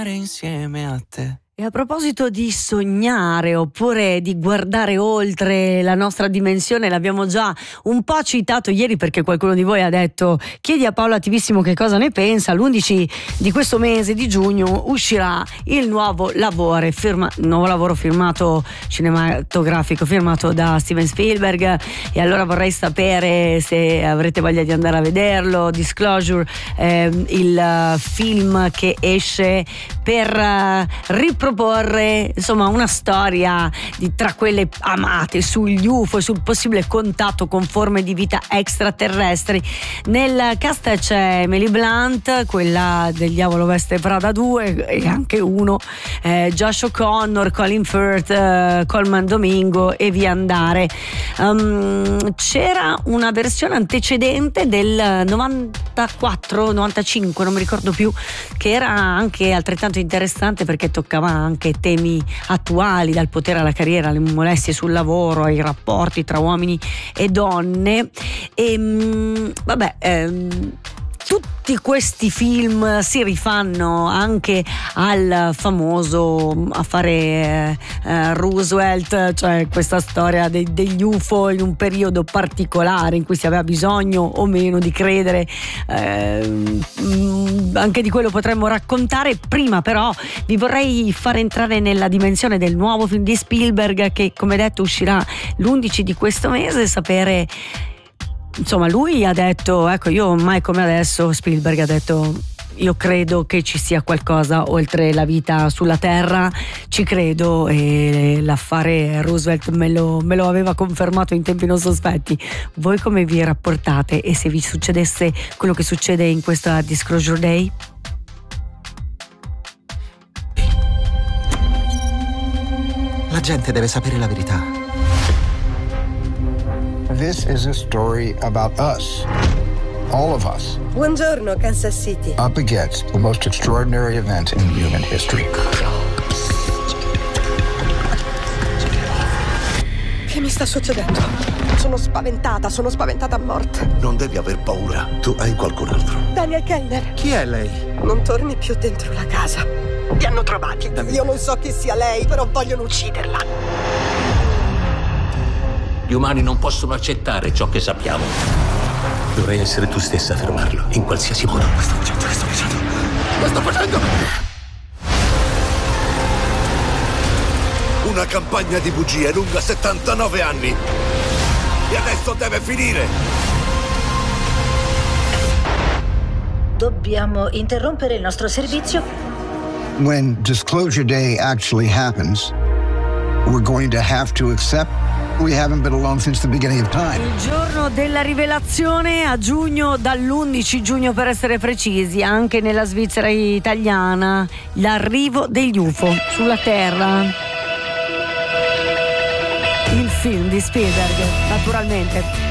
insieme a te. E a proposito di sognare oppure di guardare oltre la nostra dimensione, l'abbiamo già un po' citato ieri perché qualcuno di voi ha detto: chiedi a Paolo Attivissimo che cosa ne pensa. L'11 di questo mese di giugno uscirà il nuovo lavoro firmato cinematografico firmato da Steven Spielberg, e allora vorrei sapere se avrete voglia di andare a vederlo. Disclosure, il film che esce per riproporre insomma una storia tra quelle amate sugli UFO e sul possibile contatto con forme di vita extraterrestri. Nel cast c'è Emily Blunt, quella del Diavolo Veste Prada 2 e anche 1, Josh O'Connor, Colin Firth, Colman Domingo e via andare. C'era una versione antecedente del 94-95, non mi ricordo più, che era anche altrettanto interessante perché toccava anche temi attuali, dal potere alla carriera, alle molestie sul lavoro, ai rapporti tra uomini e donne. E tutti questi film si rifanno anche al famoso affare Roosevelt, cioè questa storia degli UFO in un periodo particolare in cui si aveva bisogno o meno di credere. Anche di quello potremmo raccontare. Prima però vi vorrei far entrare nella dimensione del nuovo film di Spielberg che, come detto, uscirà l'11 di questo mese. Sapere, insomma, lui ha detto, ecco, io mai come adesso, Spielberg ha detto: io credo che ci sia qualcosa oltre la vita sulla Terra, ci credo, e l'affare Roosevelt me lo aveva confermato in tempi non sospetti. Voi come vi rapportate, e se vi succedesse quello che succede in questa Disclosure Day? La gente deve sapere la verità. This is a story about us. All of us. Buongiorno, Kansas City. Up against the most extraordinary event in human history. Che mi sta succedendo? Sono spaventata a morte. Non devi aver paura. Tu hai qualcun altro. Daniel Kellner. Chi è lei? Non torni più dentro la casa. Ti hanno trovati. Io non so chi sia lei, però vogliono ucciderla. Gli umani non possono accettare ciò che sappiamo. Dovrai essere tu stessa a fermarlo, in qualsiasi modo. Che sto facendo? Una campagna di bugie lunga 79 anni. E adesso deve finire. Dobbiamo interrompere il nostro servizio. When Disclosure Day actually happens, we're going to have to accept we haven't been alone since the beginning of time. Il giorno della rivelazione, a giugno, dall'11 giugno per essere precisi, anche nella Svizzera italiana, l'arrivo degli UFO sulla Terra. Il film di Spielberg, naturalmente.